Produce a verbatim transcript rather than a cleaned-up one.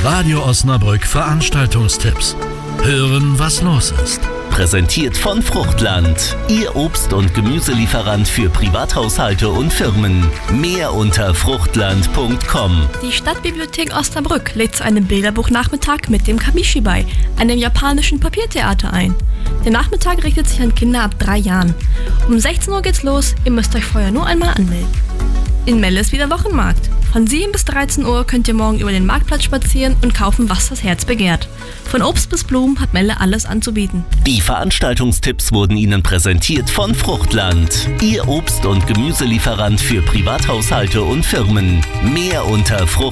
Radio Osnabrück Veranstaltungstipps. Hören, was los ist. Präsentiert von Fruchtland, Ihr Obst- und Gemüselieferant für Privathaushalte und Firmen. Mehr unter fruchtland punkt com. Die Stadtbibliothek Osnabrück lädt zu einem Bilderbuchnachmittag mit dem Kamishibai, einem japanischen Papiertheater, ein. Der Nachmittag richtet sich an Kinder ab drei Jahren. Um sechzehn Uhr geht's los, ihr müsst euch vorher nur einmal anmelden. In Melle ist wieder Wochenmarkt. Von sieben bis dreizehn Uhr könnt ihr morgen über den Marktplatz spazieren und kaufen, was das Herz begehrt. Von Obst bis Blumen hat Melle alles anzubieten. Die Veranstaltungstipps wurden Ihnen präsentiert von Fruchtland, Ihr Obst- und Gemüselieferant für Privathaushalte und Firmen. Mehr unter fruchtland